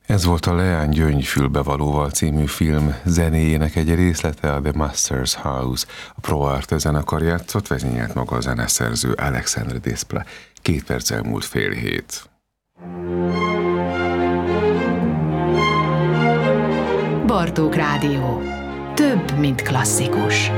Ez volt a Leány Gyöngyfülbevalóval című film zenéjének egy részlete, a The Master's House. A Pro Arte zenekar játszott, vezényelt maga a zeneszerző Alexandre Desplat. 2 perc elmúlt fél hét. Bartók Rádió. Több, mint klasszikus.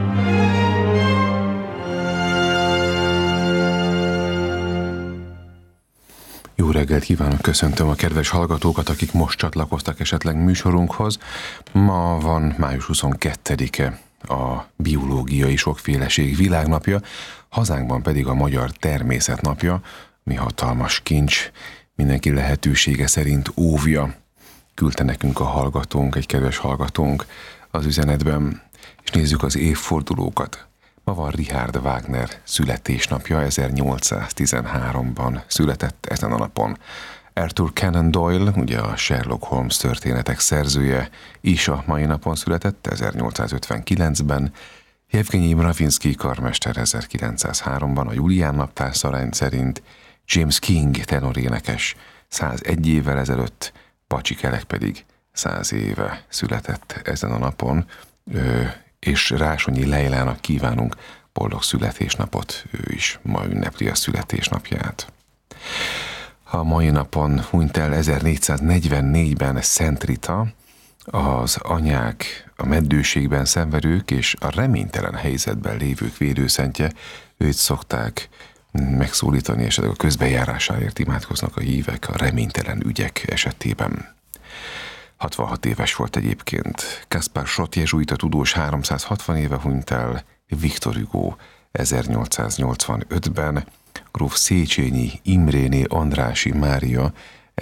Jó reggelt kívánok, köszöntöm a kedves hallgatókat, akik most csatlakoztak esetleg műsorunkhoz. Ma van május 22-e, a biológiai sokféleség világnapja, hazánkban pedig a Magyar Természetnapja, mi hatalmas kincs, mindenki lehetősége szerint óvja. Küldte nekünk a hallgatónk, egy kedves hallgatónk az üzenetben, és nézzük az évfordulókat. Ma van Richard Wagner születésnapja, 1813-ban született ezen a napon. Arthur Conan Doyle, ugye a Sherlock Holmes történetek szerzője, is a mai napon született, 1859-ben. Jevgenyi Mravinsky karmester 1903-ban, a Julián naptár szerint. James King tenorénekes 101 évvel ezelőtt, Pacsi Kelek pedig 100 éve született ezen a napon, és Rásonyi Lejlának kívánunk boldog születésnapot, ő is ma ünnepli a születésnapját. A mai napon hunyt el 1444-ben Szent Rita, az anyák, a meddőségben szenvedők és a reménytelen helyzetben lévők védőszentje. Őt szokták megszólítani, és a közbejárásáért imádkoznak a hívek a reménytelen ügyek esetében. 66 éves volt egyébként. Kaspar Szott jezsuita tudós 360 éve hunyt el, Victor Hugo 1885-ben, gróf Széchenyi Imréné Andrássy Mária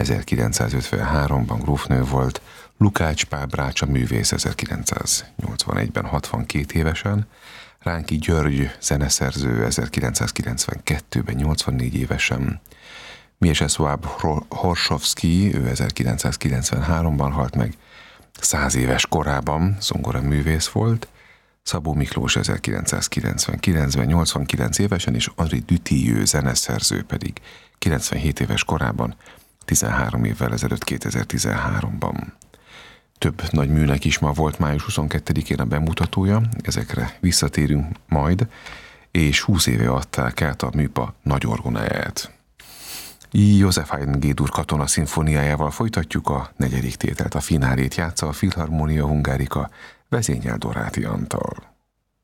1953-ban grófnő volt, Lukács Pál Brácsa művész 1981-ben 62 évesen, Ránki György zeneszerző 1992-ben 84 évesen, Mieczysław Horszowski, ő 1993-ban halt meg, 100 éves korában zongora művész volt, Szabó Miklós 1999-ben 89 évesen, és André Dutilleux zeneszerző pedig 97 éves korában, 13 évvel ezelőtt 2013-ban. Több nagy műnek is ma volt május 22-én a bemutatója, ezekre visszatérünk majd, és 20 éve adták át a műpa nagy orgonáját. József Haydn G-dur katona szimfóniájával folytatjuk a 4. tételt, a finálét játsza a Philharmonia Hungarica, vezényel Doráti Antal.